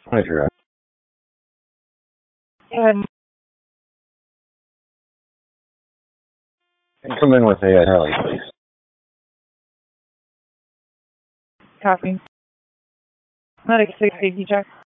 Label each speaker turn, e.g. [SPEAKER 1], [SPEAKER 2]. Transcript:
[SPEAKER 1] Hi, Drew.
[SPEAKER 2] And
[SPEAKER 1] Come in with a Harley, please.
[SPEAKER 2] copy. Medic 650 check.